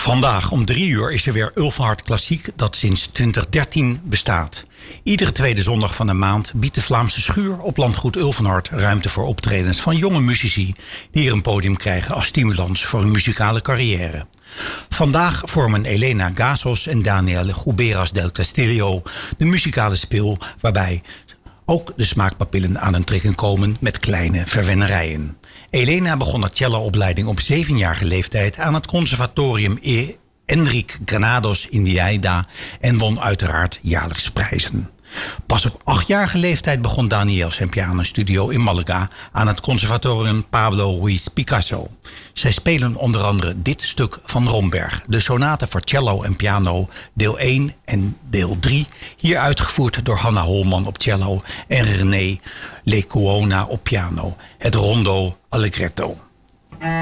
Vandaag om 3 uur is er weer Ulvenhard Klassiek dat sinds 2013 bestaat. Iedere tweede zondag van de maand biedt de Vlaamse Schuur op landgoed Ulvenhard ruimte voor optredens van jonge muzici die hier een podium krijgen als stimulans voor hun muzikale carrière. Vandaag vormen Elena Gazos en Daniel Guberas del Castillo de muzikale spil waarbij ook de smaakpapillen aan een trekken komen met kleine verwennerijen. Elena begon haar celloopleiding op 7-jarige leeftijd aan het conservatorium Enrique Granados in Lleida en won uiteraard jaarlijks prijzen. Pas op 8-jarige leeftijd begon Daniel zijn pianostudio in Malaga aan het conservatorium Pablo Ruiz Picasso. Zij spelen onder andere dit stuk van Romberg, de sonate voor cello en piano, deel 1 en deel 3, hier uitgevoerd door Hanna Holman op cello en René Lecuona op piano, het Rondo Allegretto.